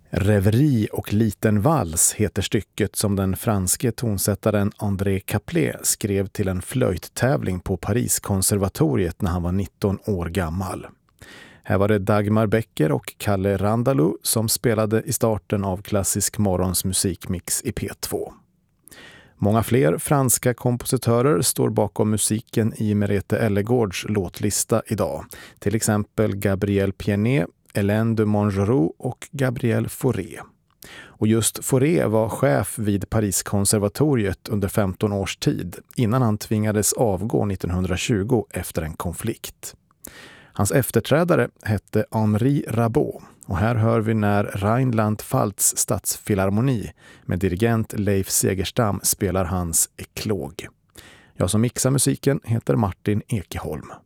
Rêverie och liten vals heter stycket som den franske tonsättaren André Caplet skrev till en flöjttävling på Pariskonservatoriet när han var 19 år gammal. Här var det Dagmar Becker och Kalle Randalou som spelade i starten av Klassisk morgons musikmix i P2. Många fler franska kompositörer står bakom musiken i Merete Ellegårds låtlista idag. Till exempel Gabriel Pierné, Hélène de Montgeroux och Gabriel Fauré. Och just Fauré var chef vid Pariskonservatoriet under 15 års tid innan han tvingades avgå 1920 efter en konflikt. Hans efterträdare hette Henri Rabaud och här hör vi när Rheinland-Pfalz stadsfilharmoni med dirigent Leif Segerstam spelar hans eklog. Jag som mixar musiken heter Martin Ekeholm.